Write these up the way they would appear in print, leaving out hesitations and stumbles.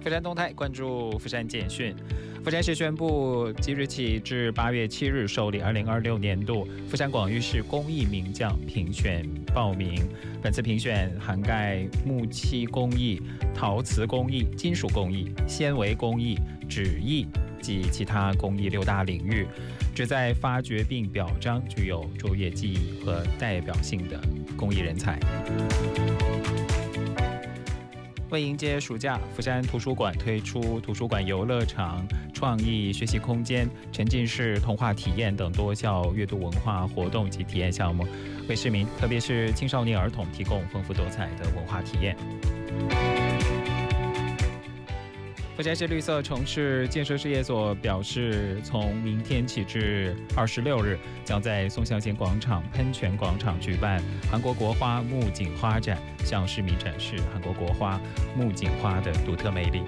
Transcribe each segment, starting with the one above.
佛山动态关注佛山简讯。佛山市宣布，即日起至8月7日受理2026年度佛山广域市工艺名将评选报名。本次评选涵盖木漆工艺、陶瓷工艺、金属工艺、纤维工艺、纸艺及其他工艺6大领域，旨在发掘并表彰具有卓越技艺和代表性的工艺人才。为迎接暑假，佛山图书馆推出图书馆游乐场、创意学习空间、沉浸式童话体验等多项阅读文化活动及体验项目，为市民特别是青少年儿童提供丰富多彩的文化体验。佛山市绿色城市建设事业所表示，从明天起至26日，将在松香县广场、喷泉广场举办韩国国花木槿花展，向市民展示韩国国花木槿花的独特魅力。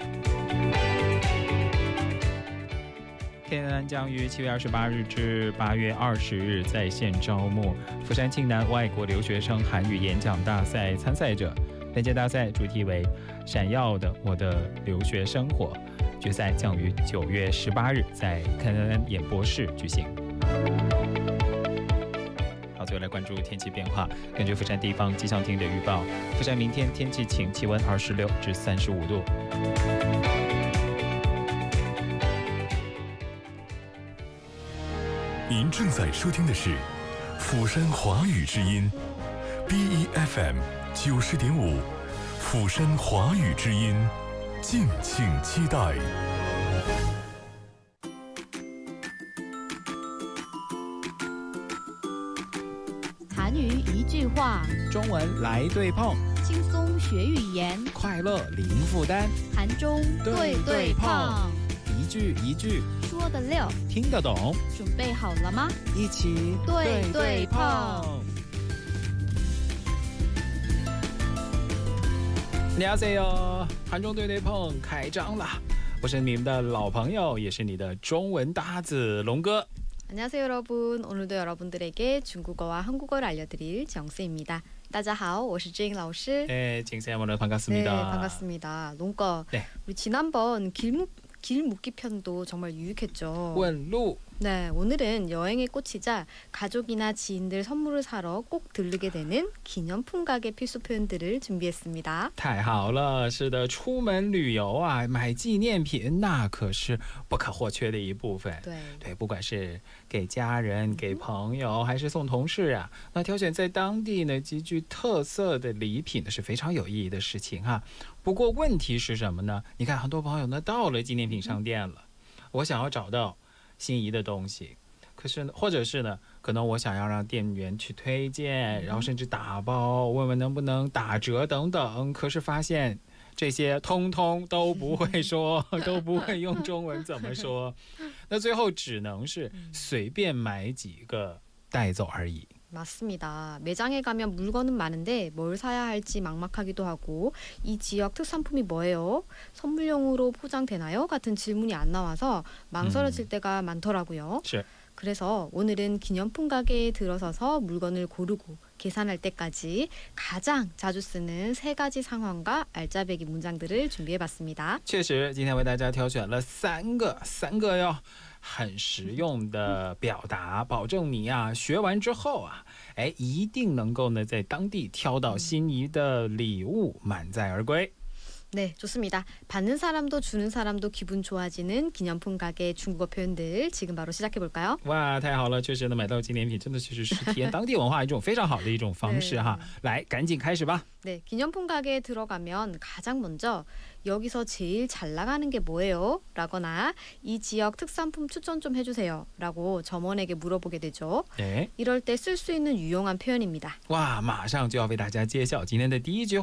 天安将于7月28日至8月20日在线招募佛山庆南外国留学生韩语演讲大赛参赛者。本届大赛主题为“闪耀的我的留学生活”，决赛将于9月18日在肯恩演播室举行。好，最后来关注天气变化。根据佛山地方气象厅的预报，佛山明天天气晴，气温26至35度。 您正在收听的是釜山华语之音 BEFM 90.5，釜山华语之音，敬请期待。 韩语一句话， 中文来对碰， 轻松学语言， 快乐零负担。 韩中对对碰， 一句一句说得溜， 听得懂。 准备好了吗？ 一起对对碰。 안녕하세요，韩中对对碰开张了，我是你们的老朋友，也是你的中文搭子龙哥。 안녕하세요 여러분， 오늘도 여러분들에게 중국어와 한국어를 알려드릴 정세입니다。大家好，我是郑老师。 징쌤 반갑습니다. 네, 반갑습니다. 롱거, 네. 우리 지난번 길 묻기 편도 정말 유익했죠. 问路 네, 오늘은 여행의 꽃이자 가족이나 지인들 선물을 사러 꼭 들르게 되는 기념품 가게 필수 표현들을 준비했습니다. 太好了，是的，出门旅游啊，买纪念品那可是不可或缺的一部分。对，不管是给家人、给朋友，还是送同事啊，那挑选在当地呢极具特色的礼品呢是非常有意义的事情哈。不过问题是什么呢？你看很多朋友呢到了纪念品商店了，我想要找到心仪的东西，可是呢，或者是呢，可能我想要让店员去推荐，然后甚至打包，问问能不能打折等等，可是发现这些通通都不会说，都不会用中文怎么说，那最后只能是随便买几个带走而已。 맞습니다. 매장에 가면 물건은 많은데 뭘 사야 할지 막막하기도 하고 이 지역 특산품이 뭐예요? 선물용으로 포장되나요? 같은 질문이 안 나와서 망설여질 때가 많더라고요. 그래서 오늘은 기념품 가게에 들어서서 물건을 고르고 계산할 때까지 가장 자주 쓰는 3가지 상황과 알짜배기 문장들을 준비해봤습니다. 确实，今天为大家挑选了三个哟。 很实用的表达，保证你啊学完之后啊，一定能够呢在当地挑到心仪的礼物，满载而归。 네, 좋습니다. 받는 사람도 주는 사람도 기분 좋아지는 기념품 가게 중국어 표현들 지금 바로 시작해볼까요? 哇，太好了！确实呢，买到纪念品真的是体验当地文化一种非常好的一种方式哈。来，赶紧开始吧。 네, 기념품 가게에 들어가면 가장 먼저 여기서 제일 잘 나가는 게 뭐예요? 라거나 이 지역 특산품 추천 좀 해주세요. 라고 점원에게 물어보게 되죠. 네. 이럴 때 쓸 수 있는 유용한 표현입니다. 哇，马上就要为大家揭晓今天的第一句